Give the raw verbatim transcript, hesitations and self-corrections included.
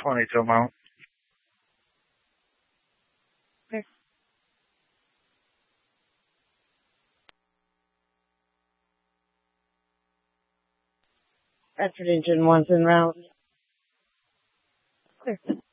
twenty-two mount. Okay. Bedford engine one's en route. Clear.